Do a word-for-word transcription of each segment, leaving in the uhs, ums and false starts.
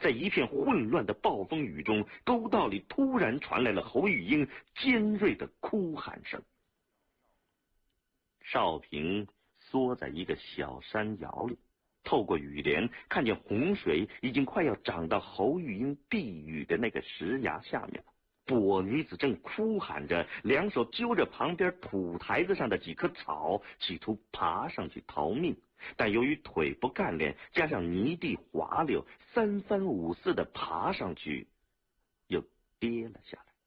在一片混乱的暴风雨中，沟道里突然传来了侯玉英尖锐的哭喊声。少平缩在一个小山窑里，透过雨帘看见洪水已经快要涨到侯玉英避雨的那个石崖下面了。跛女子正哭喊着，两手揪着旁边土台子上的几棵草，企图爬上去逃命，但由于腿不干练，加上泥地滑溜，三番五次的爬上去，又跌了下来。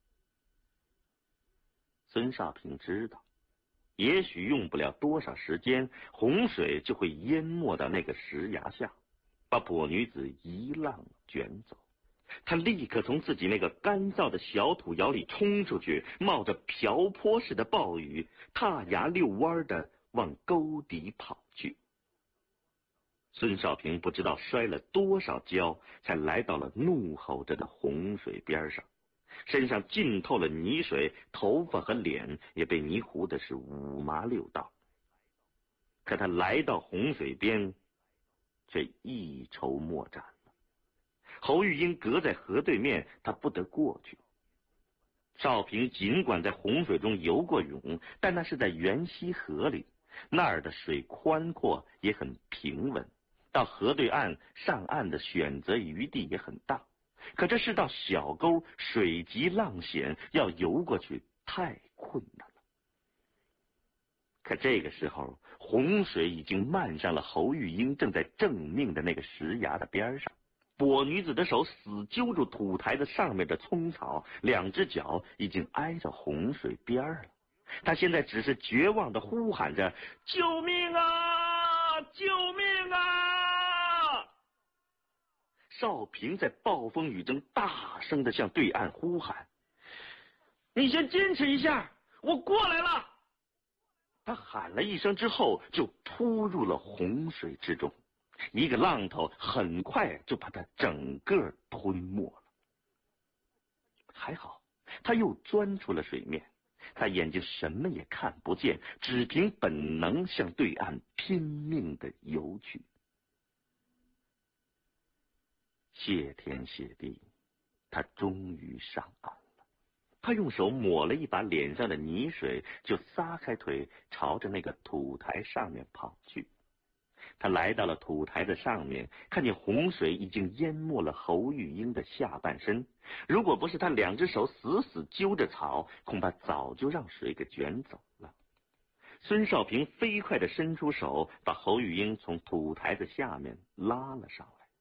孙少平知道，也许用不了多少时间，洪水就会淹没到那个石崖下，把跛女子一浪卷走。他立刻从自己那个干燥的小土窑里冲出去，冒着瓢泼似的暴雨，踏崖溜弯的往沟底跑去。孙少平不知道摔了多少跤，才来到了怒吼着的洪水边上，身上浸透了泥水，头发和脸也被泥糊的是五麻六道。可他来到洪水边，却一筹莫展。侯玉英隔在河对面，他不得过去。少平尽管在洪水中游过泳，但那是在源溪河里，那儿的水宽阔也很平稳，到河对岸上岸的选择余地也很大。可这是道小沟，水急浪险，要游过去太困难了。可这个时候，洪水已经漫上了侯玉英正在正命的那个石崖的边上。跛女子的手死揪住土台子上面的葱草，两只脚已经挨着洪水边了。她现在只是绝望地呼喊着：“救命啊！救命啊！”少平在暴风雨中大声地向对岸呼喊：“你先坚持一下，我过来了。”他喊了一声之后，就扑入了洪水之中。一个浪头很快就把他整个吞没了。还好，他又钻出了水面，他眼睛什么也看不见，只凭本能向对岸拼命地游去。谢天谢地，他终于上岸了。他用手抹了一把脸上的泥水，就撒开腿朝着那个土台上面跑去。他来到了土台的上面，看见洪水已经淹没了侯玉英的下半身。如果不是他两只手死死揪着草，恐怕早就让水给卷走了。孙少平飞快地伸出手，把侯玉英从土台子下面拉了上来。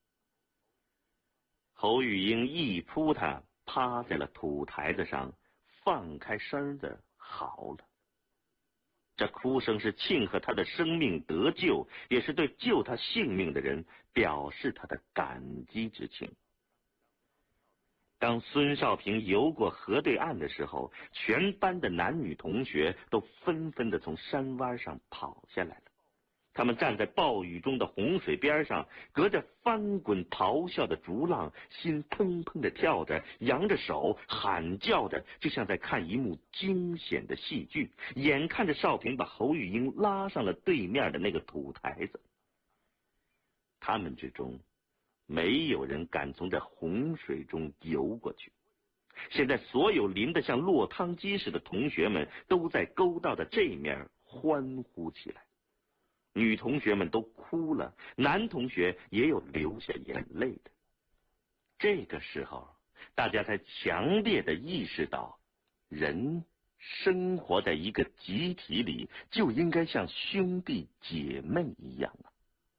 侯玉英一扑他，趴在了土台子上，放开身子嚎了。这哭声是庆贺他的生命得救，也是对救他性命的人表示他的感激之情。当孙少平游过河对岸的时候，全班的男女同学都纷纷的从山湾上跑下来了。他们站在暴雨中的洪水边上，隔着翻滚咆哮的竹浪，心砰砰的跳着，扬着手，喊叫着，就像在看一幕惊险的戏剧。眼看着少平把侯玉英拉上了对面的那个土台子，他们之中没有人敢从这洪水中游过去。现在所有淋得像落汤鸡似的同学们都在沟道的这面欢呼起来。女同学们都哭了，男同学也有流下眼泪的。这个时候，大家才强烈的意识到，人生活在一个集体里，就应该像兄弟姐妹一样啊。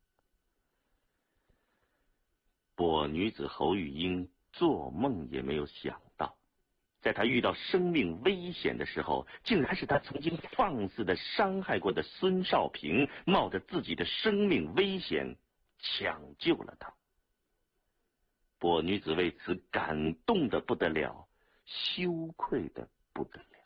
跛女子侯玉英做梦也没有想到，在他遇到生命危险的时候，竟然是他曾经放肆的伤害过的孙少平，冒着自己的生命危险抢救了他。跛女子为此感动的不得了，羞愧的不得了。